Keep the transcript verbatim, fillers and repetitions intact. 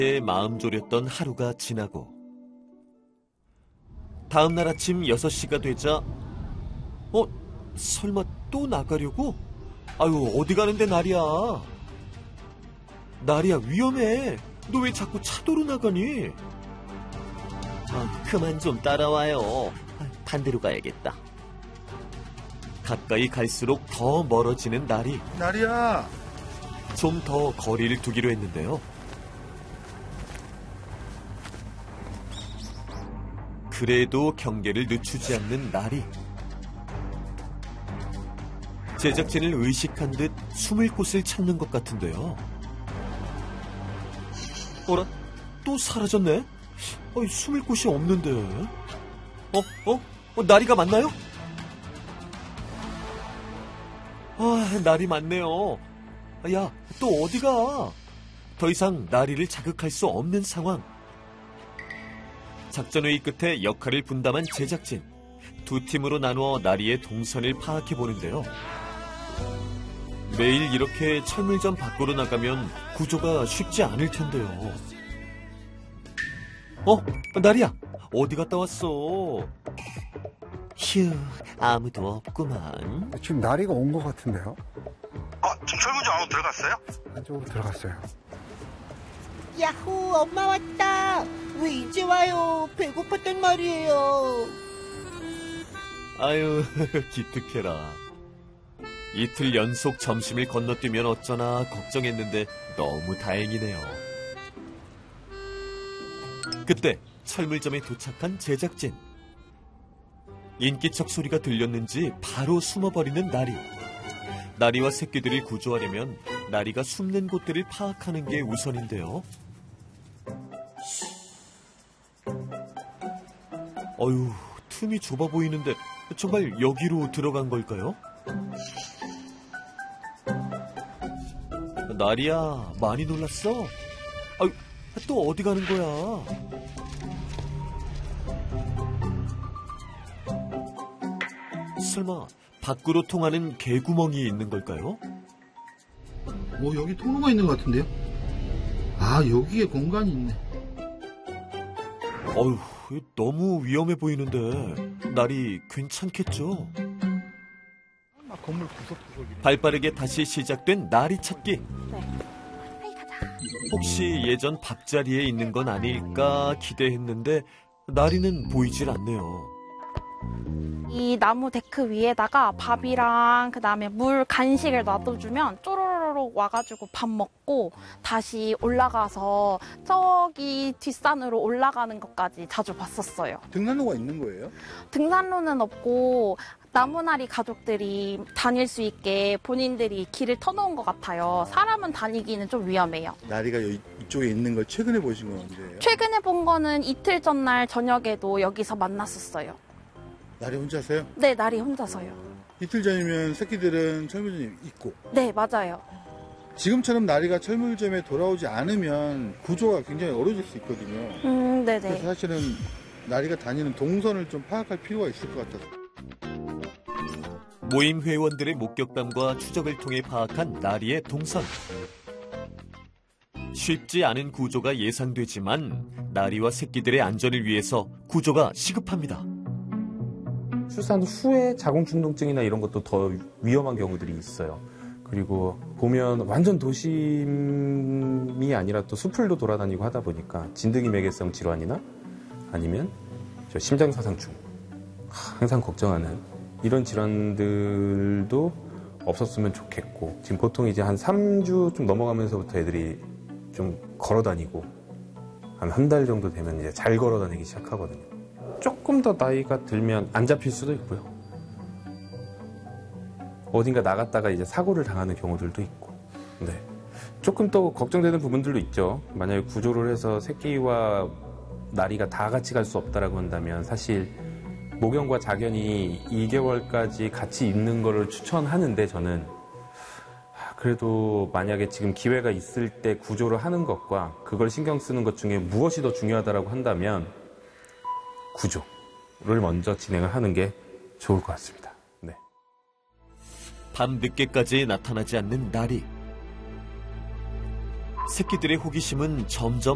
마음 졸였던 하루가 지나고 다음 날 아침 여섯 시가 되자 어? 설마 또 나가려고? 아유, 어디 가는데 나리야? 나리야, 위험해. 너 왜 자꾸 차도로 나가니? 아, 그만 좀 따라와요. 반대로 가야겠다. 가까이 갈수록 더 멀어지는 나리. 나리야! 좀 더 거리를 두기로 했는데요. 그래도 경계를 늦추지 않는 나리. 제작진을 의식한 듯 숨을 곳을 찾는 것 같은데요. 어라? 또 사라졌네? 어이, 숨을 곳이 없는데. 어? 어? 어? 나리가 맞나요? 아, 나리 맞네요. 야, 또 어디가? 더 이상 나리를 자극할 수 없는 상황. 작전회의 끝에 역할을 분담한 제작진. 두 팀으로 나누어 나리의 동선을 파악해보는데요. 매일 이렇게 철물점 밖으로 나가면 구조가 쉽지 않을 텐데요. 어? 나리야, 어디 갔다 왔어? 휴, 아무도 없구만. 지금 나리가 온 것 같은데요? 아, 지금 철문점 안으로 들어갔어요? 안쪽으로 들어갔어요. 야호, 엄마 왔다. 왜 이제 와요? 배고팠단 말이에요. 아유, 기특해라. 이틀 연속 점심을 건너뛰면 어쩌나 걱정했는데 너무 다행이네요. 그때 철물점에 도착한 제작진. 인기척 소리가 들렸는지 바로 숨어버리는 나리. 나리와 새끼들을 구조하려면 나리가 숨는 곳들을 파악하는 게 우선인데요. 어휴, 틈이 좁아 보이는데 정말 여기로 들어간 걸까요? 나리야, 많이 놀랐어? 아유, 또 어디 가는 거야? 설마 밖으로 통하는 개구멍이 있는 걸까요? 뭐 여기 통로가 있는 것 같은데요? 아, 여기에 공간이 있네. 어휴, 너무 위험해 보이는데 나리 괜찮겠죠? 막 건물 구석구석이네. 발빠르게 다시 시작된 나리 찾기. 네. 혹시 예전 밥자리에 있는 건 아닐까 기대했는데 나리는 보이질 않네요. 이 나무 데크 위에다가 밥이랑 그다음에 물 간식을 놔둬주면 쪼로로록 와가지고 밥 먹고 다시 올라가서 저기 뒷산으로 올라가는 것까지 자주 봤었어요. 등산로가 있는 거예요? 등산로는 없고 나무나리 가족들이 다닐 수 있게 본인들이 길을 터놓은 것 같아요. 사람은 다니기는 좀 위험해요. 나리가 여기, 이쪽에 있는 걸 최근에 보신 건 언제예요? 최근에 본 거는 이틀 전날 저녁에도 여기서 만났었어요. 나리 혼자서요? 네, 나리 혼자서요. 이틀 전이면 새끼들은 철물점에 있고. 네, 맞아요. 지금처럼 나리가 철물점에 돌아오지 않으면 구조가 굉장히 어려워질 수 있거든요. 음, 네네. 그래서 사실은 나리가 다니는 동선을 좀 파악할 필요가 있을 것 같아서. 모임 회원들의 목격담과 추적을 통해 파악한 나리의 동선. 쉽지 않은 구조가 예상되지만 나리와 새끼들의 안전을 위해서 구조가 시급합니다. 출산 후에 자궁중동증이나 이런 것도 더 위험한 경우들이 있어요. 그리고 보면 완전 도심이 아니라 또 숲을도 돌아다니고 하다 보니까 진드기 매개성 질환이나 아니면 저 심장사상충, 항상 걱정하는 이런 질환들도 없었으면 좋겠고, 지금 보통 이제 한 삼 주 좀 넘어가면서부터 애들이 좀 걸어다니고 한 한 달 정도 되면 이제 잘 걸어다니기 시작하거든요. 조금 더 나이가 들면 안 잡힐 수도 있고요. 어딘가 나갔다가 이제 사고를 당하는 경우들도 있고. 네. 조금 또 걱정되는 부분들도 있죠. 만약에 구조를 해서 새끼와 나리가 다 같이 갈 수 없다라고 한다면 사실 모경과 자견이 이 개월까지 같이 있는 거를 추천하는데, 저는 그래도 만약에 지금 기회가 있을 때 구조를 하는 것과 그걸 신경 쓰는 것 중에 무엇이 더 중요하다고 한다면 구조를 먼저 진행을 하는 게 좋을 것 같습니다. 네. 밤 늦게까지 나타나지 않는 나리. 새끼들의 호기심은 점점